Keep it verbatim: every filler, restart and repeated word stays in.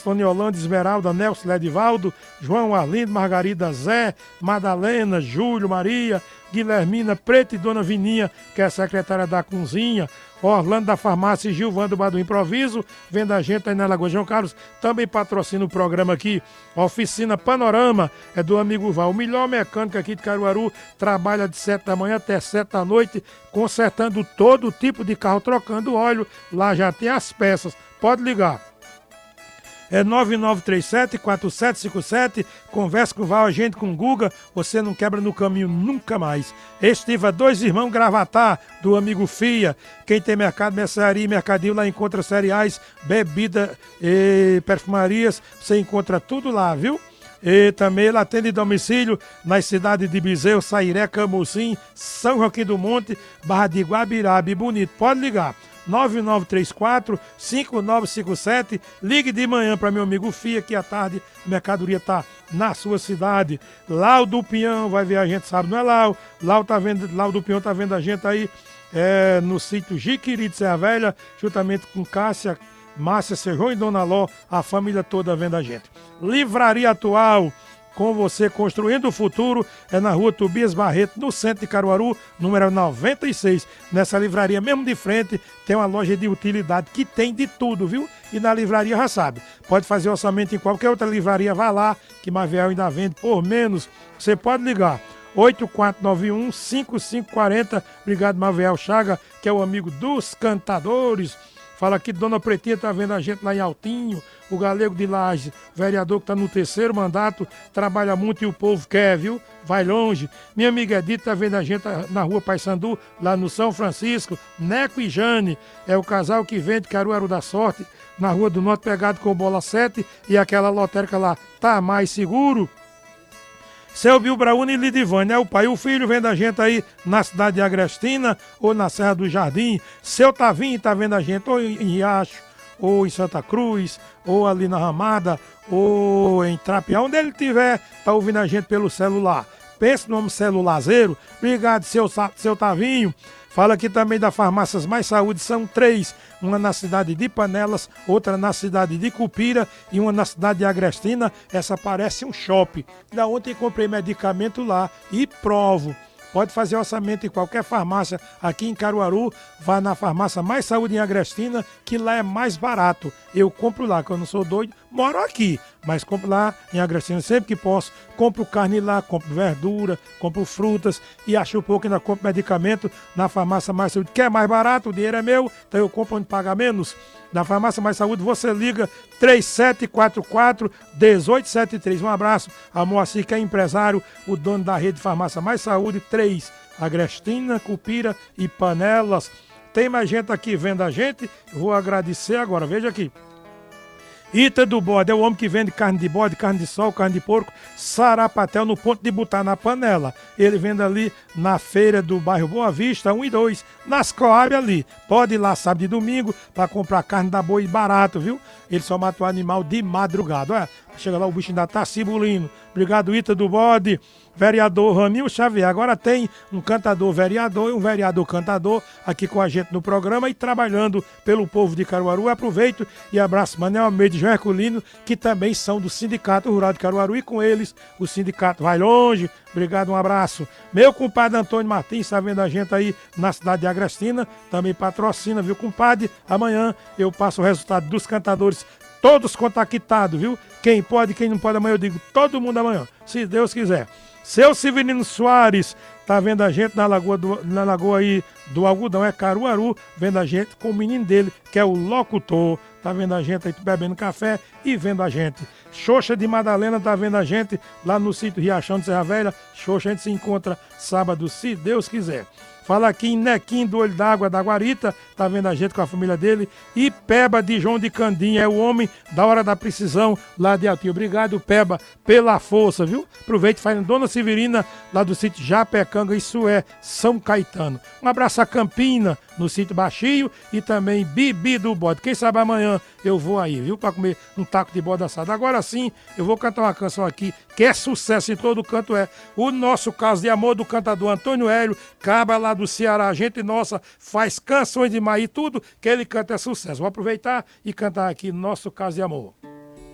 Sônia Holanda, Esmeralda, Nelson, Ledivaldo, João Arlindo, Margarida, Zé, Madalena, Júlio, Maria, Guilhermina, Preta e Dona Vininha, que é a secretária da cozinha, Orlando da Farmácia e Gilvan do Bar do Improviso, vendo a gente aí na Lagoa João Carlos, também patrocina o programa aqui, Oficina Panorama, é do amigo Val, o melhor mecânico aqui de Caruaru, trabalha de sete da manhã até sete da noite, consertando todo tipo de carro, trocando óleo, lá já tem as peças, pode ligar. É nove nove três sete, quatro sete cinco sete, conversa com o Val, agente com o Guga, você não quebra no caminho nunca mais. Estiva Dois Irmãos Gravatar, do amigo Fia, quem tem mercado, mercearia e mercadinho, lá encontra cereais, bebida e perfumarias, você encontra tudo lá, viu? E também ele atende domicílio nas cidades de Bezerro, Sairé, Camucim, São Joaquim do Monte, Barra de Guabirabe, Bonito, pode ligar. nove nove três quatro, cinco nove cinco sete, ligue de manhã para meu amigo Fia, que à tarde a mercadoria tá na sua cidade. Lau do Pinhão, vai ver a gente, sabe, não é Lau? Lau, tá vendo, Lau do Pinhão tá vendo a gente aí é, no sítio Jiquiri de Serra Velha, juntamente com Cássia, Márcia, Serrão e Dona Ló, a família toda vendo a gente. Livraria Atual, com você construindo o futuro, é na rua Tobias Barreto, no centro de Caruaru, número noventa e seis. Nessa livraria mesmo de frente, tem uma loja de utilidade que tem de tudo, viu? E na livraria já sabe, pode fazer orçamento em qualquer outra livraria, vá lá, que Maviel ainda vende por menos. Você pode ligar. oito quatro nove um, cinco cinco quatro zero, obrigado Maviel Chaga, que é o amigo dos cantadores. Fala aqui, Dona Pretinha tá vendo a gente lá em Altinho, o Galego de Lages, vereador que tá no terceiro mandato, trabalha muito e o povo quer, viu? Vai longe. Minha amiga Edith tá vendo a gente na rua Paissandu, lá no São Francisco, Neco e Jane, é o casal que vende Caruaru da Sorte, na Rua do Norte, pegado com bola sete, e aquela lotérica lá tá mais seguro. Seu Bilbraúna e Lidivane, é o pai e o filho, vendo a gente aí na cidade de Agrestina ou na Serra do Jardim. Seu Tavinho tá vendo a gente ou em Riacho, ou em Santa Cruz, ou ali na Ramada, ou em Trapiá, onde ele estiver, tá ouvindo a gente pelo celular. Pense no homem celulazeiro. Obrigado, seu, seu Tavinho. Fala aqui também da Farmácias Mais Saúde, são três, uma na cidade de Panelas, outra na cidade de Cupira e uma na cidade de Agrestina. Essa parece um shopping. Da ontem comprei medicamento lá e provo. Pode fazer orçamento em qualquer farmácia aqui em Caruaru, vá na Farmácia Mais Saúde em Agrestina, que lá é mais barato. Eu compro lá, que eu não sou doido, moro aqui, mas compro lá em Agrestina sempre que posso. Compro carne lá, compro verdura, compro frutas e acho um pouco ainda compro medicamento na Farmácia Mais Saúde, que é mais barato, o dinheiro é meu, então eu compro onde paga menos. Na Farmácia Mais Saúde você liga três sete quatro quatro, um oito sete três. Um abraço a Moacir, que é empresário, o dono da rede Farmácia Mais Saúde, três, Agrestina, Cupira e Panelas. Tem mais gente aqui vendo a gente, vou agradecer agora, veja aqui. Ita do Bode, é o homem que vende carne de bode, carne de sol, carne de porco, sarapatel no ponto de botar na panela. Ele vende ali na feira do bairro Boa Vista, um e dois, nas Coab ali. Pode ir lá sábado e domingo para comprar carne da boi barato, viu? Ele só mata o animal de madrugada. Olha, chega lá, o bicho ainda tá cibulindo. Obrigado, Ita do Bode. Vereador Ramil Xavier. Agora tem um cantador vereador e um vereador cantador aqui com a gente no programa e trabalhando pelo povo de Caruaru. Aproveito e abraço Manel Almeida e João Herculino, que também são do Sindicato Rural de Caruaru, e com eles o sindicato vai longe. Obrigado, um abraço. Meu compadre Antônio Martins está vendo a gente aí na cidade de Agrestina, também patrocina, viu, compadre? Amanhã eu passo o resultado dos cantadores, todos contactados, viu? Quem pode, quem não pode, amanhã eu digo todo mundo amanhã, se Deus quiser. Seu Severino Soares tá vendo a gente na lagoa, do, na lagoa aí do Algodão, é Caruaru, vendo a gente com o menino dele, que é o locutor. Tá vendo a gente aí bebendo café e vendo a gente. Xoxa de Madalena tá vendo a gente lá no sítio Riachão de Serra Velha. Xoxa, a gente se encontra sábado, se Deus quiser. Fala aqui em Nequim do Olho d'Água da Guarita, tá vendo a gente com a família dele. E Peba de João de Candim, é o homem da hora da precisão lá de Altinho. Obrigado, Peba, pela força, viu? Aproveite e faz Dona Severina, lá do sítio Japecanga, isso é São Caetano. Um abraço a Campina, no sítio Baixio, e também Bibi do Bode. Quem sabe amanhã eu vou aí, viu? Pra comer um taco de bode assado. Agora sim, eu vou cantar uma canção aqui, que é sucesso em todo canto, é o nosso caso de amor do cantador Antônio Hélio, cabra lá do Ceará. A gente nossa faz canções demais e tudo que ele canta é sucesso. Vou aproveitar e cantar aqui Nosso Caso de Amor.